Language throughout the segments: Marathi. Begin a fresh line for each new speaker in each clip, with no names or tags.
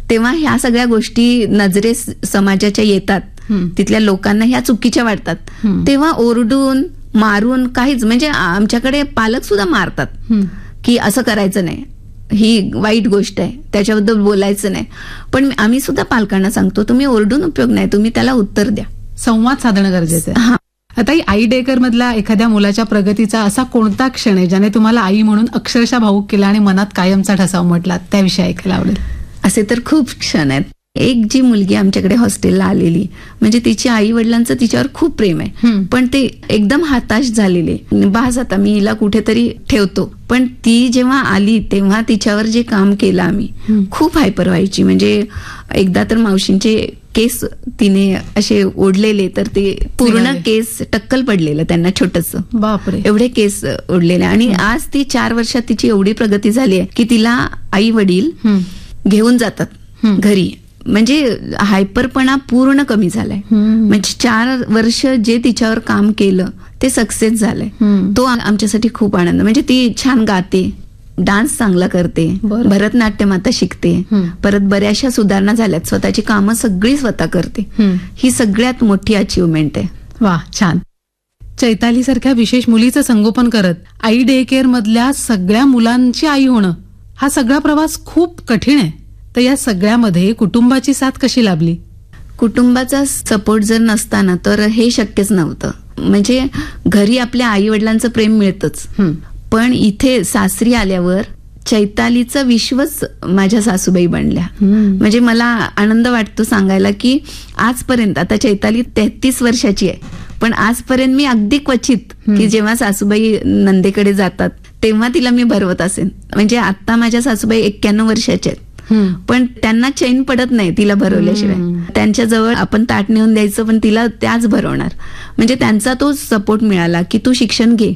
तेव्हा ह्या सगळ्या गोष्टी नजरेस समाजाच्या येतात, तिथल्या लोकांना ह्या चुकीच्या वाटतात. तेव्हा ओरडून मारून काहीच, म्हणजे आमच्याकडे पालक सुद्धा मारतात की असं करायचं नाही, ही वाईट गोष्ट आहे, त्याच्याबद्दल बोलायचं नाही. पण आम्ही सुद्धा पालकांना सांगतो, तुम्ही ओरडून उपयोग नाही, तुम्ही त्याला उत्तर द्या.
संवाद साधणं गरजेचं आहे. आता आई डे केअर मधला एखाद्या मुलाच्या प्रगतीचा असा कोणता क्षण आहे ज्याने तुम्हाला आई म्हणून अक्षरशः भावूक केला आणि मनात कायमचा ठसा उमटला, त्याविषयी ऐकायला आवडेल.
असे तर खूप क्षण आहेत. एक जी मुलगी आमच्याकडे हॉस्टेलला आलेली, म्हणजे तिची आई वडिलांचं तिच्यावर खूप प्रेम आहे, पण ते एकदम हताश झालेले, बास आता मी हिला कुठेतरी ठेवतो. पण ती जेव्हा आली तेव्हा तिच्यावर जे काम केलं आम्ही, खूप हायपर व्हायची. म्हणजे एकदा तर मावशींचे केस तिने असे ओढलेले, तर ते पूर्ण केस टक्कल पडलेलं त्यांना, छोटंसं, बापरे, एवढे केस ओढलेले. आणि आज ती 4 वर्षात तिची एवढी प्रगती झाली आहे की तिला आई वडील घेऊन जातात घरी. म्हणजे हायपरपणा पूर्ण कमी झालाय. म्हणजे 4 वर्ष जे तिच्यावर काम केलं ते सक्सेस झालंय. तो आमच्यासाठी खूप आनंद. म्हणजे ती छान गाते, डान्स चांगला करते, भरतनाट्यम आता शिकते, परत बऱ्याचशा सुधारणा झाल्यात, स्वतःची कामं सगळी स्वतः करते. ही सगळ्यात मोठी अचीवमेंट आहे.
वा, छान. चैताली सारख्या विशेष मुलीचं संगोपन करत आई डे केअर मधल्या सगळ्या मुलांची आई होणं हा सगळा प्रवास खूप कठीण आहे. तर या सगळ्यामध्ये कुटुंबाची साथ कशी लाभली?
कुटुंबाचा सपोर्ट जर नसता ना तर हे शक्यच नव्हतं. म्हणजे घरी आपल्या आई वडिलांचं प्रेम मिळतच, पण इथे सासरी आल्यावर चैतालीचं विश्वच माझ्या सासूबाई बनल्या. म्हणजे मला आनंद वाटतो सांगायला की आजपर्यंत, आता चैताली 33 वर्षाची आहे, पण आजपर्यंत मी अगदी क्वचित की जेव्हा सासूबाई नंदेकडे जातात तेव्हा तिला मी भरवत असेन. म्हणजे आता माझ्या सासूबाई 91 वर्षाच्या आहेत, पण त्यांना चैन पडत नाही तिला भरवल्याशिवाय. त्यांच्या जवळ आपण ताट नेऊन द्यायचं, पण तिला त्याच भरवणार. म्हणजे त्यांचा तो सपोर्ट मिळाला की तू शिक्षण घे,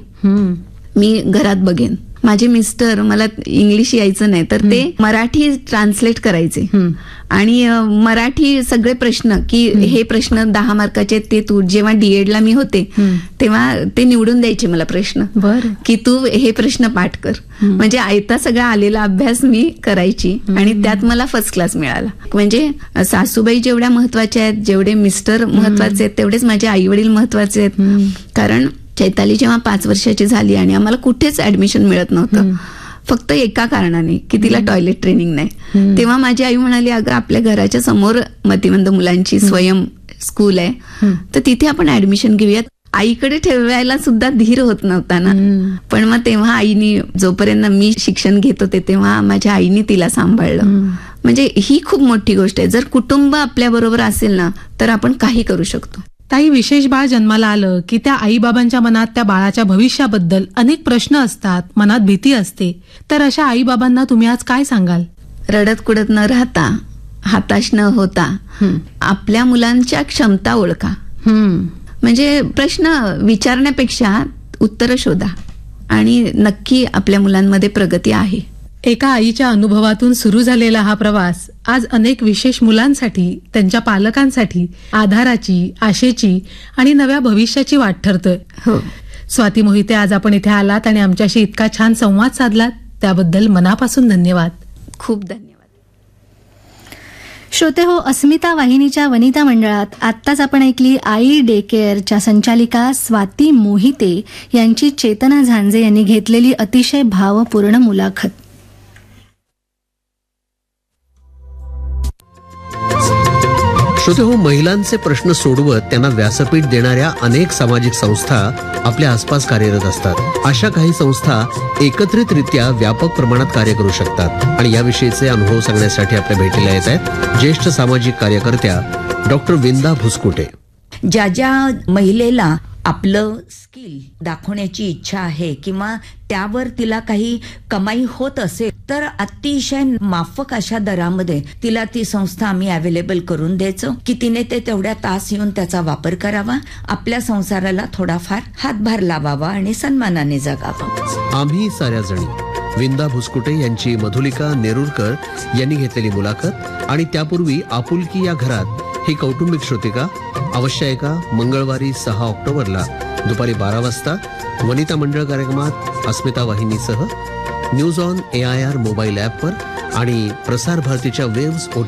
मी घरात बघेन. माझे मिस्टर, मला इंग्लिश यायचं नाही तर ते मराठी ट्रान्सलेट करायचे आणि मराठी सगळे प्रश्न, की हे प्रश्न 10 मार्काचे ते तू, जेव्हा डीएडला मी होते तेव्हा ते निवडून द्यायचे मला प्रश्न, की तू हे प्रश्न पाठ कर. म्हणजे आयता सगळा आलेला अभ्यास मी करायची आणि त्यात मला फर्स्ट क्लास मिळाला. म्हणजे सासूबाई जेवढ्या महत्वाच्या आहेत, जेवढे मिस्टर महत्वाचे आहेत, तेवढेच माझे आई वडील महत्वाचे आहेत. कारण चैताली जेव्हा 5 वर्षाची झाली आणि आम्हाला कुठेच ऍडमिशन मिळत नव्हतं, फक्त एका कारणाने की तिला टॉयलेट ट्रेनिंग नाही, तेव्हा माझी आई म्हणाली, अगं आपल्या घराच्या समोर मतिमंद मुलांची स्वयं स्कूल आहे, तर तिथे आपण ऍडमिशन घेऊयात. आईकडे ठेवायला सुद्धा धीर होत नव्हता ना. पण मग तेव्हा आईनी, जोपर्यंत मी शिक्षण घेत होते तेव्हा माझ्या आईनी तिला सांभाळलं. म्हणजे ही खूप मोठी गोष्ट आहे. जर कुटुंब आपल्या बरोबर असेल ना तर आपण काही करू शकतो.
ताई, विशेष बाळ जन्माला आलं की त्या आईबाबांच्या मनात त्या बाळाच्या भविष्याबद्दल अनेक प्रश्न असतात, मनात भीती असते. तर अशा आईबाबांना तुम्ही आज काय सांगाल?
रडत कुडत न राहता, हताश न होता आपल्या मुलांच्या क्षमता ओळखा. म्हणजे प्रश्न विचारण्यापेक्षा उत्तर शोधा आणि नक्की आपल्या मुलांमध्ये प्रगती आहे.
एका आईच्या अनुभवातून सुरू झालेला हा प्रवास आज अनेक विशेष मुलांसाठी, त्यांच्या पालकांसाठी आधाराची, आशेची आणि नव्या भविष्याची वाट ठरतोय.
हो.
स्वाती मोहिते, आज आपण इथे आलात आणि आमच्याशी इतका छान संवाद साधलात, त्याबद्दल मनापासून धन्यवाद.
खूप धन्यवाद.
श्रोते हो, अस्मिता वाहिनीच्या वनिता मंडळात आत्ताच आपण ऐकली आई डे केअरच्या संचालिका स्वाती मोहिते यांची चेतना झांजे यांनी घेतलेली अतिशय भावपूर्ण मुलाखत.
श्रोते हो, महिलांचे प्रश्न सोडवत त्यांना व्यासपीठ देणाऱ्या अनेक सामाजिक संस्था आपल्या आसपास कार्यरत असतात. अशा काही संस्था एकत्रितरित्या व्यापक प्रमाणात कार्य करू शकतात आणि याविषयीचे अनुभव सांगण्यासाठी आपल्या भेटीला येत आहेत ज्येष्ठ सामाजिक कार्यकर्त्या डॉक्टर विंदा भुसकुटे.
ज्या ज्या महिलेला आपलं स्किल दाखवण्याची इच्छा आहे किंवा त्यावर तिला काही कमाई होत असेल तर अतिशय माफक अशा दरामध्ये तिला ती संस्था आम्ही अवेलेबल करून द्यायचो की तिने ते तेवढ्या तास येऊन त्याचा वापर करावा, आपल्या संसाराला थोडाफार हातभार लावावा आणि सन्मानाने जगावं.
आम्ही साऱ्या जणी, विंदा भुसकुटे यांची मधुलिका नेरुरकर यांनी घेतलेली मुलाखत. आणि त्यापूर्वी आपुलकी या घरात ही कौटुंबिक श्रोतिका अवश्य ऐका. मंगळवारी 6 ऑक्टोबरला दुपारी 12 वाजता वनिता मंडळ कार्यक्रमात अस्मिता वाहिनीसह न्यूज ऑन AIR मोबाईल ॲपवर आणि प्रसार भारतीच्या वेव्स OTT